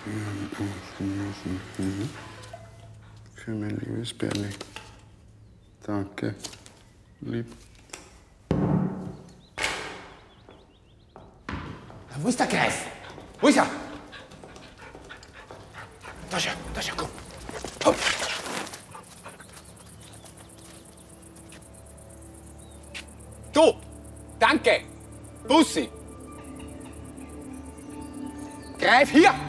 Für mein liebes Berli. Danke. Lieb. Wo ist der Greif? Wo ist er? Da ist er, komm. Komm. Du, danke. Bussi. Greif hier.